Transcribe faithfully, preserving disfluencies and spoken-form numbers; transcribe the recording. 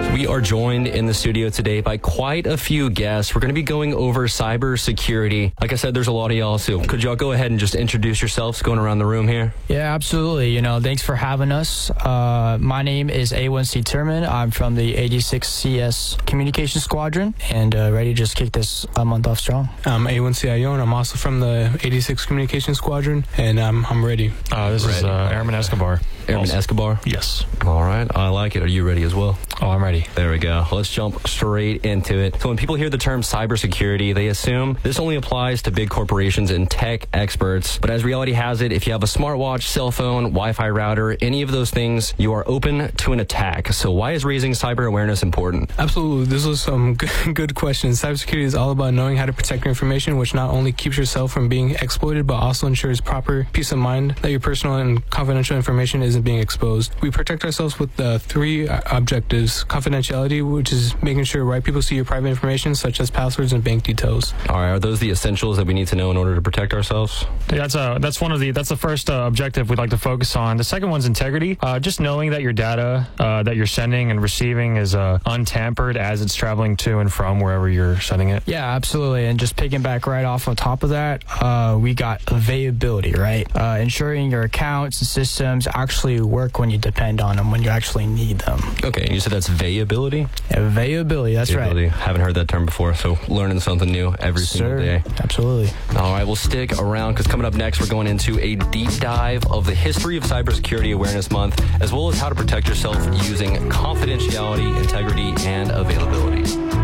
We are joined in the studio today by quite a few guests. We're going to be going over cybersecurity. Like I said, there's a lot of y'all, so could y'all go ahead and just introduce yourselves going around the room here? Yeah, absolutely. You know, thanks for having us. Uh, my name is A one C Turman. I'm from the eighty-six C S Communication Squadron and uh, ready to just kick this a month off strong. I'm A one C Ion. I'm also from the eighty-six Communication Squadron, and um, I'm ready. Uh, this ready. is uh, Airman Escobar. Airman also. Escobar? Yes. All right. I like it. Are you ready as well? Oh, I'm ready. There we go. Let's jump straight into it. So when people hear the term cybersecurity, they assume this only applies to big corporations and tech experts. But as reality has it, if you have a smartwatch, cell phone, Wi-Fi router, any of those things, you are open to an attack. So why is raising cyber awareness important? Absolutely. This was some good, good questions. Cybersecurity is all about knowing how to protect your information, which not only keeps yourself from being exploited, but also ensures proper peace of mind that your personal and confidential information isn't being exposed. We protect ourselves with uh, three objectives. Confidentiality, which is making sure right people see your private information, such as passwords and bank details. All right. Are those the essentials that we need to know in order to protect ourselves? Yeah, that's a that's one of the that's the first uh, objective we'd like to focus on. The second one's integrity. Uh, just knowing that your data uh, that you're sending and receiving is uh, untampered as it's traveling to and from wherever you're sending it. Yeah, absolutely. And just picking back right off on top of that, uh, we got availability, right? Uh, ensuring your accounts and systems actually work when you depend on them, when you actually need them. Okay. You said that's availability? Availability, that's Availability. right. Haven't heard that term before, so learning something new every single Sir, day. absolutely. All right, we'll stick around because coming up next, we're going into a deep dive of the history of Cybersecurity Awareness Month, as well as how to protect yourself using confidentiality, integrity, and availability.